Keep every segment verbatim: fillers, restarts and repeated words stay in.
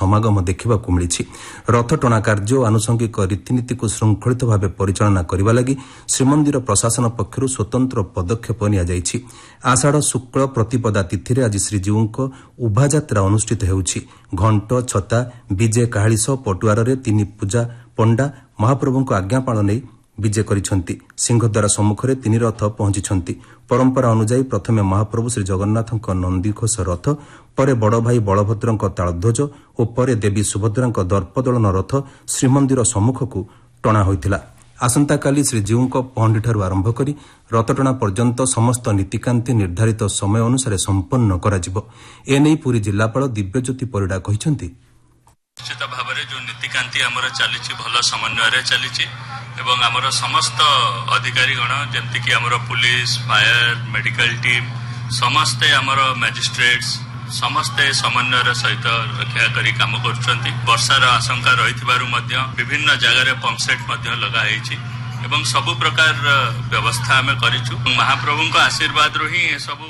ସମାଗମ ଦେଖିବାକୁ ମିଳିଛି। ରଥଟଣା କାର୍ଯ୍ୟ ଓ ଆନୁଷଙ୍ଗିକ ରୀତିନୀତିକୁ ଶୃଙ୍ଖଳିତ ଭାବେ ପରିଚାଳନା କରିବା ଲାଗି ଶ୍ରୀମନ୍ଦିର ପ୍ରଶାସନ ପକ୍ଷରୁ ସ୍ୱତନ୍ତ୍ର ପଦକ୍ଷେପ ନିଆଯାଇଛି। ଆଷାଢ଼ ଶୁକ୍ଳ ପ୍ରତିପଦା ତିଥିରେ ଆଜି ଶ୍ରୀଜୀଉଙ୍କ ଉଭାଯାତ୍ରା ଅନୁଷ୍ଠିତ ହେଉଛି। ଘଣ୍ଟ, ଛତା, ବିଜେ କାହାଳି ସହ ପଟୁଆରରେ ତିନି ପୂଜା ପଣ୍ଡା ମହାପ୍ରଭୁଙ୍କ ଆଜ୍ଞାପାଳ ନେଇ ବିଜେ କରିଛନ୍ତି। ସିଂହଦ୍ୱାର ସମ୍ମୁଖରେ ତିନି ରଥ ପହଞ୍ଚିଛନ୍ତି। ପରମ୍ପରା ଅନୁଯାୟୀ ପ୍ରଥମେ ମହାପ୍ରଭୁ ଶ୍ରୀ ଜଗନ୍ନାଥଙ୍କ ନନ୍ଦିଘୋଷ ରଥ, ପରେ ବଡ଼ଭାଇ ବଳଭଦ୍ରଙ୍କ ତାଳଧ୍ୱଜ ଓ ପରେ ଦେବୀ ସୁଭଦ୍ରାଙ୍କ ଦର୍ପଦଳନ ରଥ ଶ୍ରୀମନ୍ଦିର ସମ୍ମୁଖକୁ ଟଣା ହୋଇଥିଲା। ଆସନ୍ତାକାଲି ଶ୍ରୀଜୀଉଙ୍କ ପହଣ୍ଡିଠାରୁ ଆରମ୍ଭ କରି ରଥଟଣା ପର୍ଯ୍ୟନ୍ତ ସମସ୍ତ ନୀତିକାନ୍ତି ନିର୍ଦ୍ଧାରିତ ସମୟ ଅନୁସାରେ ସମ୍ପନ୍ନ କରାଯିବ। ଏନେଇ ପୁରୀ ଜିଲ୍ଲାପାଳ ଦିବ୍ୟଜ୍ୟୋତି ପରିଡ଼ା କହିଛନ୍ତି, ନିଶ୍ଚିତ ଭାବରେ ଯେଉଁ ନୀତିକାନ୍ତି ଆମର ଚାଲିଛି ଭଲ ସମନ୍ୱୟରେ ଚାଲିଛି ଏବଂ ଆମର ସମସ୍ତ ଅଧିକାରୀଗଣ ଯେମିତିକି ଆମର ପୁଲିସ, ଫାୟାର, ମେଡିକାଲ ଟିମ୍, ସମସ୍ତେ ଆମର ମ୍ୟାଜିଷ୍ଟ୍ରେଟ୍ସ ସମସ୍ତେ ସମନ୍ୱୟର ସହିତ ରକ୍ଷା କରି କାମ କରୁଛନ୍ତି। ବର୍ଷାର ଆଶଙ୍କା ରହିଥିବାରୁ ମଧ୍ୟ ବିଭିନ୍ନ ଜାଗାରେ ପମ୍ପସେଟ୍ ମଧ୍ୟ ଲଗା ହେଇଛି ଏବଂ ସବୁ ପ୍ରକାରର ବ୍ୟବସ୍ଥା ଆମେ କରିଛୁ। ମହାପ୍ରଭୁଙ୍କ ଆଶୀର୍ବାଦରୁ ହିଁ ଏସବୁ।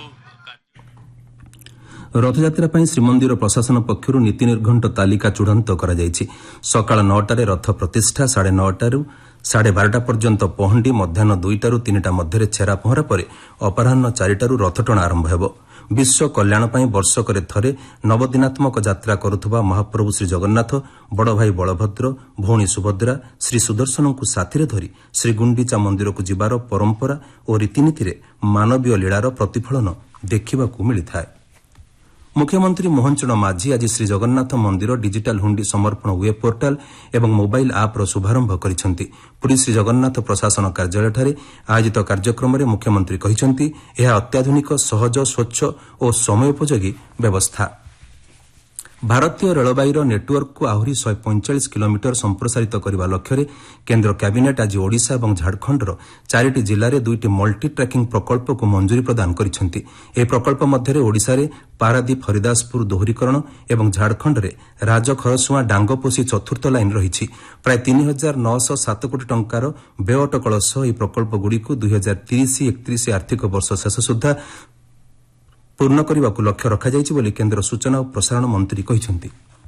ରଥଯାତ୍ରା ପାଇଁ ଶ୍ରୀମନ୍ଦିର ପ୍ରଶାସନ ପକ୍ଷରୁ ନୀତି ନିର୍ଘଣ୍ଟ ତାଲିକା ଚୂଡ଼ାନ୍ତ କରାଯାଇଛି। ସକାଳ ନଅଟାରେ ରଥ ପ୍ରତିଷ୍ଠା, ସାଢ଼େ ନଅଟାରୁ ସାଢ଼େ ବାରଟା ପର୍ଯ୍ୟନ୍ତ ପହଣ୍ଡି, ମଧ୍ୟାହ୍ନ ଦୁଇଟାରୁ ତିନିଟା ମଧ୍ୟରେ ଛେରା ପହଁରା ପରେ ଅପରାହ୍ନ ଚାରିଟାରୁ ରଥଟଣା ଆରମ୍ଭ ହେବ। ବିଶ୍ୱ କଲ୍ୟାଣ ପାଇଁ ବର୍ଷକରେ ଥରେ ନବଦିନାତ୍ମକ ଯାତ୍ରା କରୁଥିବା ମହାପ୍ରଭୁ ଶ୍ରୀ ଜଗନ୍ନାଥ, ବଡ଼ଭାଇ ବଳଭଦ୍ର, ଭଉଣୀ ସୁଭଦ୍ରା, ଶ୍ରୀ ସୁଦର୍ଶନଙ୍କୁ ସାଥିରେ ଧରି ଶ୍ରୀଗୁଣ୍ଡିଚା ମନ୍ଦିରକୁ ଯିବାର ପରମ୍ପରା ଓ ରୀତିନୀତିରେ ମାନବୀୟ ଲୀଳାର ପ୍ରତିଫଳନ ଦେଖିବାକୁ ମିଳିଥାଏ। ମୁଖ୍ୟମନ୍ତ୍ରୀ ମୋହନ ଚରଣ ମାଝୀ ଆଜି ଶ୍ରୀଜଗନ୍ନାଥ ମନ୍ଦିର ଡିଜିଟାଲ ହୁଣ୍ଡି ସମର୍ପଣ ୱେବ୍ ପୋର୍ଟାଲ ଏବଂ ମୋବାଇଲ୍ ଆପ୍ର ଶୁଭାରମ୍ଭ କରିଛନ୍ତି। ପୁରୀ ଶ୍ରୀଜଗନ୍ନାଥ ପ୍ରଶାସନ କାର୍ଯ୍ୟାଳୟଠାରେ ଆୟୋଜିତ କାର୍ଯ୍ୟକ୍ରମରେ ମୁଖ୍ୟମନ୍ତ୍ରୀ କହିଛନ୍ତି, ଏହା ଅତ୍ୟାଧୁନିକ, ସହଜ, ସ୍ୱଚ୍ଛ ଓ ସମୟୋପଯୋଗୀ ବ୍ୟବସ୍ଥା। ଭାରତୀୟ ରେଳବାଇର ନେଟୱାର୍କକୁ ଆହୁରି ଶହେ ପଇଁଚାଳିଶ କିଲୋମିଟର ସମ୍ପ୍ରସାରିତ କରିବା ଲକ୍ଷ୍ୟରେ କେନ୍ଦ୍ର କ୍ୟାବିନେଟ୍ ଆଜି ଓଡ଼ିଶା ଏବଂ ଝାଡ଼ଖଣ୍ଡର ଚାରିଟି ଜିଲ୍ଲାରେ ଦୁଇଟି ମଲ୍ଟି ଟ୍ରାକିଂ ପ୍ରକଳ୍ପକୁ ମଞ୍ଜୁରୀ ପ୍ରଦାନ କରିଛନ୍ତି। ଏହି ପ୍ରକଳ୍ପ ମଧ୍ୟରେ ଓଡ଼ିଶାରେ ପାରାଦୀପ ହରିଦାସପୁର ଦୋହରୀକରଣ ଏବଂ ଝାଡ଼ଖଣ୍ଡରେ ରାଜଖରସୁଆଁ ଡାଙ୍ଗପୋଷି ଚତୁର୍ଥ ଲାଇନ୍ ରହିଛି। ପ୍ରାୟ ତିନି ହଜାର ନଅଶହ ସାତ କୋଟି ଟଙ୍କାର ବ୍ୟୟ ଅଟକଳ ସହ ଏହି ପ୍ରକଳ୍ପଗୁଡ଼ିକୁ ଦୁଇ ହଜାର ତିରିଶ ଏକତିରିଶ ଆର୍ଥିକ ବର୍ଷ ଶେଷ ସୁଦ୍ଧା ପୂର୍ଣ୍ଣ କରିବାକୁ ଲକ୍ଷ୍ୟ ରଖାଯାଇଛି ବୋଲି କେନ୍ଦ୍ର ସୂଚନା ଓ ପ୍ରସାରଣ ମନ୍ତ୍ରୀ କହିଛନ୍ତି।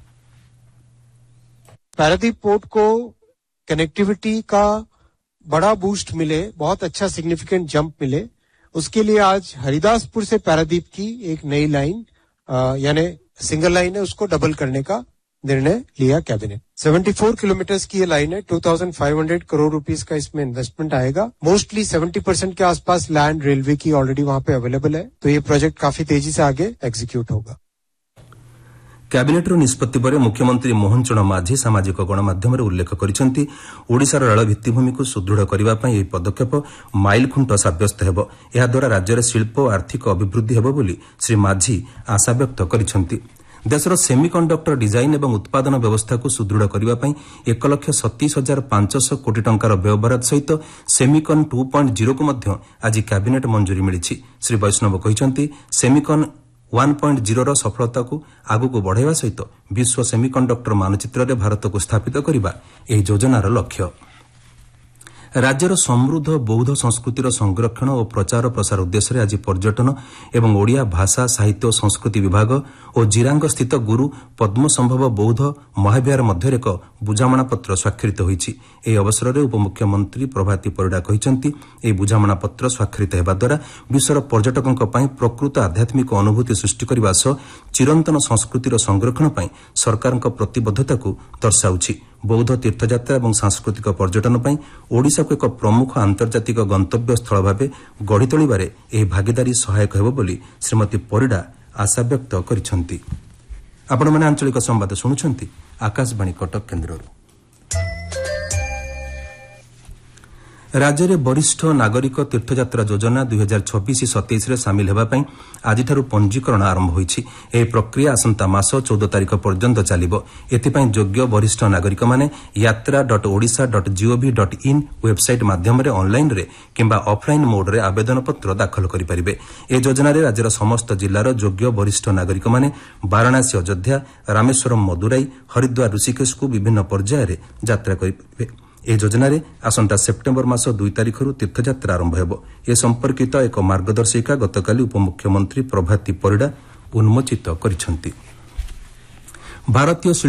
पारादीप पोर्ट को कनेक्टिविटी का बड़ा बूस्ट मिले, बहुत अच्छा सिग्निफिकेंट जंप मिले, उसके लिए आज हरिदासपुर से पारादीप की एक नई लाइन यानी सिंगल लाइन है, उसको डबल करने का निर्णय लिया कैबिनेट। चौहत्तर किलोमीटर की ये लाइन है, पच्चीस सौ करोड़ रुपीस का इसमें इन्वेस्टमेंट आएगा। मोस्टली सत्तर परसेंट के आसपास लैंड रेलवे की ऑलरेडी वहां पे अवेलेबल है, तो ये प्रोजेक्ट काफी तेजी से आगे एग्जीक्यूट होगा। କ୍ୟାବିନେଟ୍ର ନିଷ୍ପତ୍ତି ପରେ ମୁଖ୍ୟମନ୍ତ୍ରୀ ମୋହନ ଚରଣ ମାଝୀ ସାମାଜିକ ଗଣମାଧ୍ୟମରେ ଉଲ୍ଲେଖ କରିଛନ୍ତି, ଓଡ଼ିଶାର ରେଳ ଭିତ୍ତିଭୂମିକୁ ସୁଦୃଢ଼ କରିବା ପାଇଁ ଏହି ପଦକ୍ଷେପ ମାଇଲଖୁଣ୍ଟ ସାବ୍ୟସ୍ତ ହେବ। ଏହାଦ୍ୱାରା ରାଜ୍ୟରେ ଶିଳ୍ପ ଓ ଆର୍ଥିକ ଅଭିବୃଦ୍ଧି ହେବ ବୋଲି ଶ୍ରୀ ମାଝୀ ଆଶାବ୍ୟକ୍ତ କରିଛନ୍ତି। ଦେଶର ସେମିକଣ୍ଡକ୍ଟର ଡିଜାଇନ୍ ଏବଂ ଉତ୍ପାଦନ ବ୍ୟବସ୍ଥାକୁ ସୁଦୃଢ଼ କରିବା ପାଇଁ ଏକ ଲକ୍ଷ ସତେଇଶ ହଜାର ପାଞ୍ଚଶହ କୋଟି ଟଙ୍କାର ବ୍ୟୟବରାଦ ସହିତ ସେମିକନ୍ ଟୁ ପଏଣ୍ଟ ଜିରୋକୁ ମଧ୍ୟ ଆଜି କ୍ୟାବିନେଟ୍ ମଞ୍ଜୁରୀ ମିଳିଛି। ଶ୍ରୀ ବୈଷ୍ଣବ କହିଛନ୍ତି, ସେମିକନ୍ ୱାନ୍ ପଏଣ୍ଟ ଜିରୋର ସଫଳତାକୁ ଆଗକୁ ବଢ଼ାଇବା ସହିତ ବିଶ୍ୱ ସେମିକଣ୍ଡକ୍ଟର ମାନଚିତ୍ରରେ ଭାରତକୁ ସ୍ଥାପିତ କରିବା ଏହି ଯୋଜନାର ଲକ୍ଷ୍ୟ। ରାଜ୍ୟର ସମୃଦ୍ଧ ବୌଦ୍ଧ ସଂସ୍କୃତିର ସଂରକ୍ଷଣ ଓ ପ୍ରଚାର ପ୍ରସାର ଉଦ୍ଦେଶ୍ୟରେ ଆଜି ପର୍ଯ୍ୟଟନ ଏବଂ ଓଡ଼ିଆ ଭାଷା, ସାହିତ୍ୟ ଓ ସଂସ୍କୃତି ବିଭାଗ ଓ ଜିରାଙ୍ଗସ୍ଥିତ ଗୁରୁ ପଦ୍ମସମ୍ଭବ ବୌଦ୍ଧ ମହାବିହାର ମଧ୍ୟରେ ଏକ ବୁଝାମଣାପତ୍ର ସ୍ୱାକ୍ଷରିତ ହୋଇଛି। ଏହି ଅବସରରେ ଉପମୁଖ୍ୟମନ୍ତ୍ରୀ ପ୍ରଭାତୀ ପରିଡ଼ା କହିଛନ୍ତି, ଏହି ବୁଝାମଣାପତ୍ର ସ୍ୱାକ୍ଷରିତ ହେବା ଦ୍ୱାରା ବିଶ୍ୱର ପର୍ଯ୍ୟଟକଙ୍କ ପାଇଁ ପ୍ରକୃତ ଆଧ୍ୟାତ୍ମିକ ଅନୁଭୂତି ସୃଷ୍ଟି କରିବା ସହ ଚିରନ୍ତନ ସଂସ୍କୃତିର ସଂରକ୍ଷଣ ପାଇଁ ସରକାରଙ୍କ ପ୍ରତିବଦ୍ଧତାକୁ ଦର୍ଶାଉଛି। ବୌଦ୍ଧ ତୀର୍ଥଯାତ୍ରା ଏବଂ ସାଂସ୍କୃତିକ ପର୍ଯ୍ୟଟନ ପାଇଁ ଓଡ଼ିଶାକୁ ଏକ ପ୍ରମୁଖ ଆନ୍ତର୍ଜାତିକ ଗନ୍ତବ୍ୟ ସ୍ଥଳ ଭାବେ ଗଢ଼ି ତୋଳିବାରେ ଏହି ଭାଗିଦାରୀ ସହାୟକ ହେବ ବୋଲି ଶ୍ରୀମତୀ ପରିଡ଼ା ଆଶାବ୍ୟକ୍ତ କରିଛନ୍ତି। ଆପଣମାନେ ଆଞ୍ଚଳିକ ସମ୍ବାଦ ଶୁଣୁଛନ୍ତି ଆକାଶବାଣୀ କଟକ କେନ୍ଦ୍ରରୁ। ରାଜ୍ୟରେ ବରିଷ୍ଠ ନାଗରିକ ତୀର୍ଥଯାତ୍ରା ଯୋଜନା ଦୁଇ ହଜାର ଛବିଶ ସତେଇଶରେ ସାମିଲ ହେବା ପାଇଁ ଆଜିଠାରୁ ପଞ୍ଜୀକରଣ ଆରମ୍ଭ ହୋଇଛି। ଏହି ପ୍ରକ୍ରିୟା ଆସନ୍ତା ମାସ ଚଉଦ ତାରିଖ ପର୍ଯ୍ୟନ୍ତ ଚାଲିବ। ଏଥିପାଇଁ ଯୋଗ୍ୟ ବରିଷ୍ଠ ନାଗରିକମାନେ ୟାତ୍ରା dot Odisha dot GOV dot in website ମାଧ୍ୟମରେ ଅନ୍ଲାଇନ୍ରେ କିମ୍ବା ଅଫ୍ଲାଇନ୍ ମୋଡ୍ରେ ଆବେଦନପତ୍ର ଦାଖଲ କରିପାରିବେ। ଏହି ଯୋଜନାରେ ରାଜ୍ୟର ସମସ୍ତ ଜିଲ୍ଲାର ଯୋଗ୍ୟ ବରିଷ୍ଠ ନାଗରିକମାନେ ବାରାଣାସୀ ଅଯୋଧ୍ୟା, ରାମେଶ୍ୱରମ ମଦୁରାଇ, ହରିଦ୍ୱାର ଋଷିକେଶକୁ ବିଭିନ୍ନ ପର୍ଯ୍ୟାୟରେ ଯାତ୍ରା କରିପାରିବେ। ଏହି ଯୋଜନାରେ ଆସନ୍ତା ସେପ୍ଟେମ୍ବର ମାସ ଦୁଇ ତାରିଖରୁ ତୀର୍ଥଯାତ୍ରା ଆରମ୍ଭ ହେବ। ଏ ସମ୍ପର୍କିତ ଏକ ମାର୍ଗଦର୍ଶିକା ଗତକାଲି ଉପମୁଖ୍ୟମନ୍ତ୍ରୀ ପ୍ରଭାତୀ ପରିଡ଼ା ଉନ୍ମୋଚିତ କରିଛନ୍ତି। ଭାରତୀୟ